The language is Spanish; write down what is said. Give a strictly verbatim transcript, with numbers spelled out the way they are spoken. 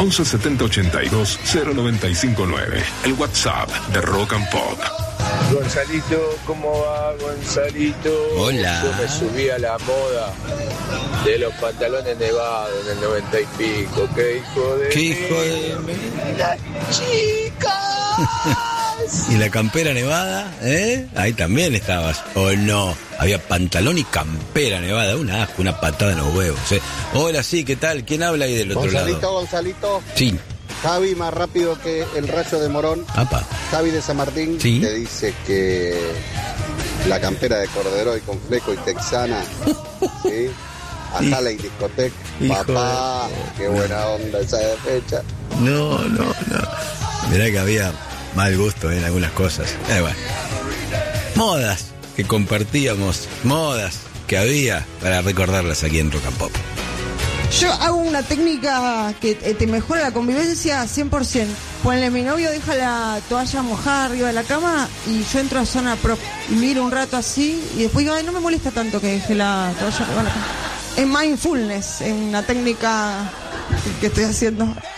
once setenta ochenta y dos cero noventa y cinco nueve. El WhatsApp de Rock and Pop. Gonzalito, ¿cómo va, Gonzalito? Hola. Yo me subí a la moda de los pantalones nevados en el noventa y pico. ¿Qué hijo de ¿Qué mí? hijo de mí? ¡La chica! ¿Y la campera nevada? ¿Eh? Ahí también estabas. ¿O no? Había pantalón y campera nevada. Un asco, una patada en los huevos. ¿eh? Hola, sí, ¿qué tal? ¿Quién habla ahí del otro Gonzalito, lado? Gonzalito. Sí. Javi, más rápido que el rayo de Morón. Apa. Javi de San Martín, Sí. te dice que la campera de Corderoy con fleco y texana, ¿sí? Ajala y discoteca. Hijo Papá, qué buena onda esa de fecha. No, no, no. Mirá que había mal gusto en algunas cosas. Eh, bueno. Modas que compartíamos, modas que había para recordarlas aquí en Rock and Pop. Yo hago una técnica que te mejora la convivencia cien por ciento. Ponle, mi novio deja la toalla mojada arriba de la cama y yo entro a zona prop y miro un rato así y después digo, ay, no me molesta tanto que deje la toalla arriba de la cama. Es mindfulness, es una técnica que estoy haciendo.